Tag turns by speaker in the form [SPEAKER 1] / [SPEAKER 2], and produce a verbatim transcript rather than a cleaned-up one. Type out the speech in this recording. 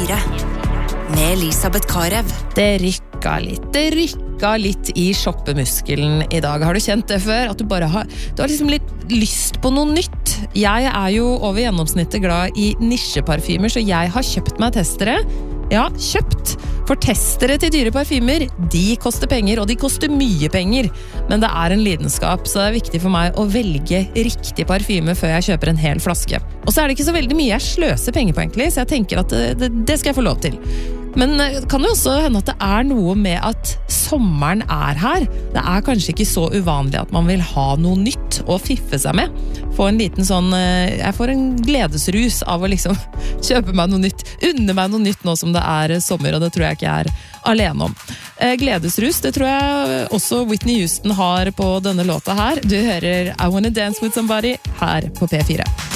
[SPEAKER 1] fire. Med Elisabeth Karev.
[SPEAKER 2] Det rykka litt, det rykka litt i shoppemuskelen i dag. Har du kjent det før? At du bare har, du har liksom litt lyst på noe nytt. Jeg er jo over gjennomsnittet glad i nisjeparfymer, så jeg har kjøpt meg testere. Ja, kjøpt. For testere til dyre parfymer, de koster penger, og de koster mye penger. Men det er en lidenskap, så det er viktig for meg å velge riktig parfyme før jeg kjøper en hel flaske. Og så er det ikke så veldig mye jeg sløser penger på egentlig, så jeg tenker at det, det skal jeg få lov til. Men kan det også hende at det er noe med at sommeren er her. Det er kanskje ikke så uvanlig at man vil ha noe nytt å fiffe seg med. Få en liten sånn, jeg får en gledesrus av å liksom kjøpe meg noe nytt. Unne meg noe nytt nå som det er sommer, og det tror jeg ikke jeg er alene om. Gledesrus, det tror jeg også Whitney Houston har på denne låta her. Du hører I Wanna Dance With Somebody her på P fire.